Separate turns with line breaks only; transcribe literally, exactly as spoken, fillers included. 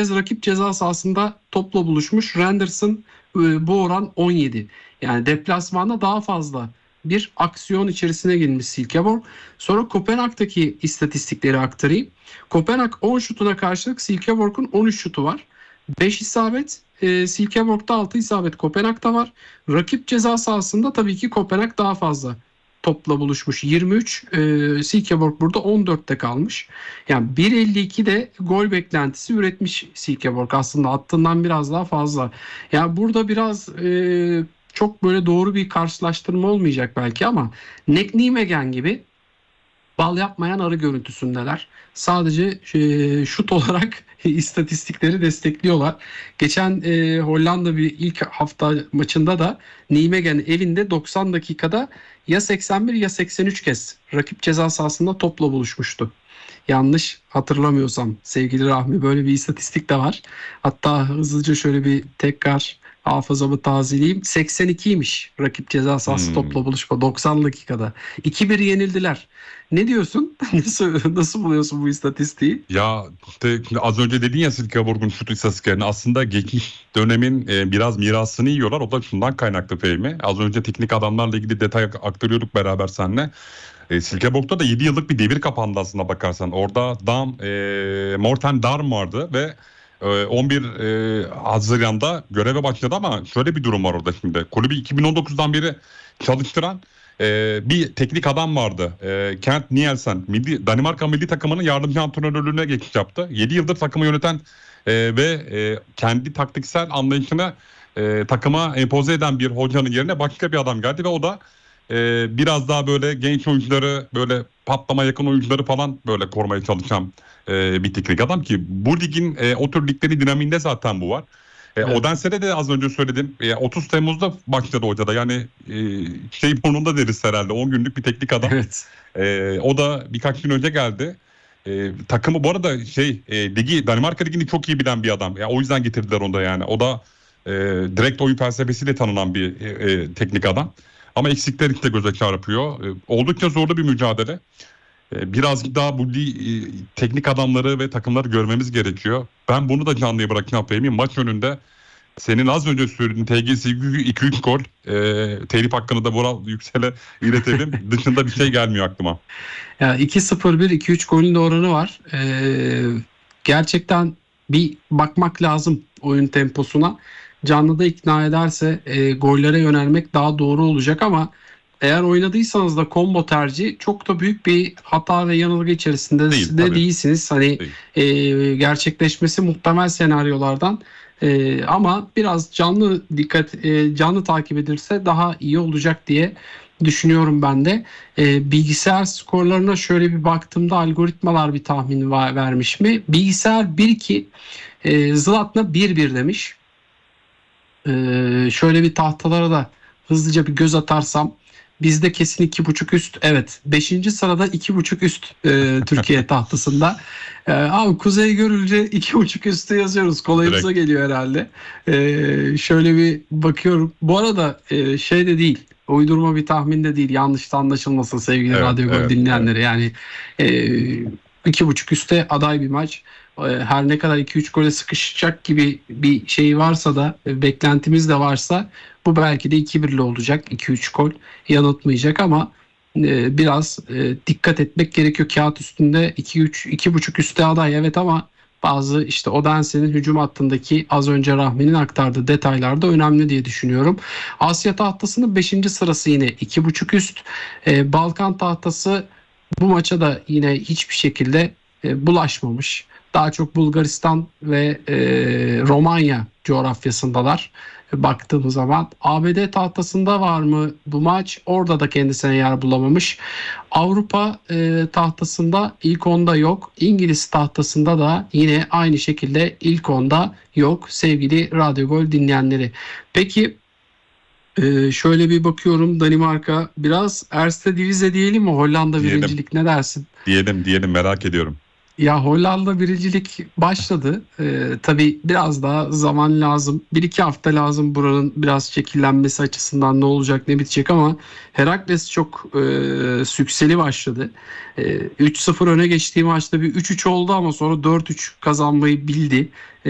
kez rakip ceza sahasında topla buluşmuş. Renderson e, bu oran on yedi. Yani deplasmanda daha fazla bir aksiyon içerisine girmiş Silkeborg. Sonra Kopenhag'daki istatistikleri aktarayım. Kopenhag on şutuna karşılık Silkeborg'un on üç şutu var. beş isabet, e, Silkeborg'da altı isabet Kopenhag'da var. Rakip ceza sahasında tabii ki Kopenhag daha fazla topla buluşmuş, yirmi üç. E, Silkeborg burada on dörtte kalmış. Yani bir elli ikide gol beklentisi üretmiş Silkeborg. Aslında attığından biraz daha fazla. Yani burada biraz e, çok böyle doğru bir karşılaştırma olmayacak belki ama Nek Nijmegen gibi bal yapmayan arı görüntüsündeler. Sadece e, şut olarak istatistikleri destekliyorlar. Geçen e, Hollanda bir ilk hafta maçında da Nijmegen evinde doksan dakikada ya seksen bir ya seksen üç kez rakip ceza sahasında topla buluşmuştu. Yanlış hatırlamıyorsam sevgili Rahmi, böyle bir istatistik de var. Hatta hızlıca şöyle bir tekrar hafızamı tazeleyeyim. seksen ikiymiş rakip ceza sahası
Hmm.
topla buluşma doksan dakikada. iki bir yenildiler. Ne diyorsun? Nasıl nasıl buluyorsun bu istatistiği?
Ya işte az önce dedin ya Silkeborg'un şut istatistiklerini, aslında geçmiş dönemin e, biraz mirasını yiyorlar. O da şundan kaynaklı Fehmi. Az önce teknik adamlarla ilgili detay aktarıyorduk beraber seninle. E, Silkeborg'da da yedi yıllık bir devir kapandı aslında bakarsan. Orada Dam, e, Morten Darm vardı ve e, on bir e, Haziran'da göreve başladı ama şöyle bir durum var orada şimdi. Kulübü iki bin on dokuzdan beri çalıştıran e, bir teknik adam vardı. E, Kent Nielsen, milli, Danimarka milli takımının yardımcı antrenörlüğüne geçiş yaptı. yedi yıldır takımı yöneten e, ve e, kendi taktiksel anlayışını e, takıma empoze eden bir hocanın yerine başka bir adam geldi ve o da Ee, biraz daha böyle genç oyuncuları, böyle patlama yakın oyuncuları falan böyle korumaya çalışan e, bir teknik adam ki bu ligin e, o tür liglerin dinamiğinde zaten bu var. E,
Evet.
Odense'de de az önce söyledim. E, otuz Temmuz'da başladı hocada. Yani e, şey burnunda deriz herhalde. on günlük bir teknik adam.
Evet.
E, o da birkaç gün önce geldi. E, takımı bu arada şey e, ligi Danimarka ligini çok iyi bilen bir adam. Ya o yüzden getirdiler onu da yani. O da e, direkt oyun felsefesiyle tanınan bir e, e, teknik adam. Ama eksikleri de göze çarpıyor. E, oldukça zorlu bir mücadele. E, birazcık daha bu li, e, teknik adamları ve takımları görmemiz gerekiyor. Ben bunu da canlıya bırakacağım Fehmi. Maç önünde senin az önce söylediğin T G S iki üç gol, e, telif hakkını da Vural Yüksel'e iletelim. Dışında bir şey gelmiyor aklıma.
Ya iki sıfır bir iki üç golün de oranı var. Ee, gerçekten bir bakmak lazım oyun temposuna. Canlıda ikna ederse e, gollere yönelmek daha doğru olacak ama eğer oynadıysanız da combo tercih çok da büyük bir hata ve yanılgı içerisinde
Değil,
de
tabii.
değilsiniz. Hani
Değil.
e, gerçekleşmesi muhtemel senaryolardan. E, ama biraz canlı dikkat e, canlı takip edilse daha iyi olacak diye düşünüyorum ben de. E, bilgisayar skorlarına şöyle bir baktığımda algoritmalar bir tahmin va- vermiş mi? Bilgisayar bir iki, e, Zlatan bir bir demiş. E, şöyle bir tahtalara da hızlıca bir göz atarsam bizde kesin iki buçuk üst. Evet. Beşinci sırada iki buçuk üst e, Türkiye tahtasında. E, abi Kuzey görünce iki buçuk üstü yazıyoruz. Kolayımıza
Direkt.
geliyor herhalde. E, şöyle bir bakıyorum. Bu arada e, şey de değil. Uydurma bir tahmin de değil. Yanlış da anlaşılmasın sevgili
Evet,
Radyo Gol
evet,
dinleyenleri. Yani e, iki buçuk üste aday bir maç. E, Her ne kadar iki üç gole sıkışacak gibi bir şey varsa da e, beklentimiz de varsa bu belki de iki birli olacak. iki üç gol yanıltmayacak ama e, biraz e, dikkat etmek gerekiyor. Kağıt üstünde iki üç iki buçuk üste aday evet ama bazı işte Odense'nin hücum hattındaki az önce Rahmi'nin aktardığı detaylar da önemli diye düşünüyorum. Asya tahtasının beşinci sırası yine iki buçuk üst. E, Balkan tahtası bu maça da yine hiçbir şekilde e, bulaşmamış. Daha çok Bulgaristan ve e, Romanya coğrafyasındalar. E, baktığımız zaman A B D tahtasında var mı bu maç? Orada da kendisine yer bulamamış. Avrupa e, tahtasında ilk onda yok. İngiliz tahtasında da yine aynı şekilde ilk onda yok sevgili Radyo Gol dinleyenleri. Peki e, şöyle bir bakıyorum Danimarka biraz Erste Divize diyelim mi? Hollanda
Diyelim.
birincilik ne dersin?
Diyelim diyelim merak ediyorum.
Ya Hollanda birincilik başladı. Ee, tabii biraz daha zaman lazım. Bir iki hafta lazım buranın biraz şekillenmesi açısından ne olacak ne bitecek ama Herakles çok e, sükseli başladı. E, üç sıfır öne geçtiği maçta bir üç üç oldu ama sonra dört üç kazanmayı bildi.